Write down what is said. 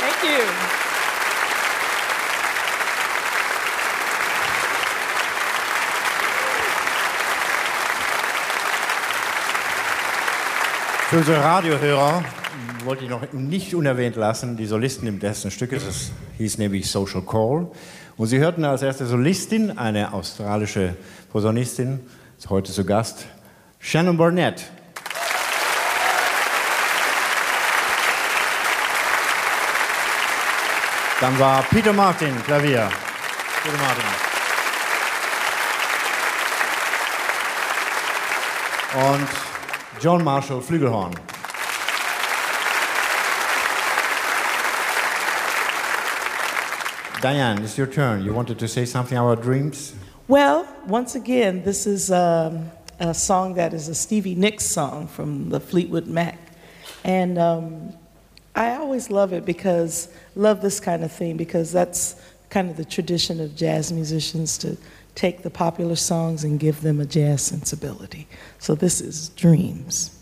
Thank you. Für unsere Radiohörer wollte ich noch nicht unerwähnt lassen, die Solistin im letzten Stück, das hieß nämlich Social Call. Und Sie hörten als erste Solistin eine australische Posaunistin, ist heute zu Gast, Shannon Burnett. Dann war Peter Martin, Klavier. Peter Martin. Und John Marshall, Flügelhorn. Diane, it's your turn. You wanted to say something about dreams? Well, once again, this is a song that is a Stevie Nicks song from the Fleetwood Mac. And I always love it because, love this kind of thing, because that's kind of the tradition of jazz musicians to take the popular songs and give them a jazz sensibility. So this is Dreams.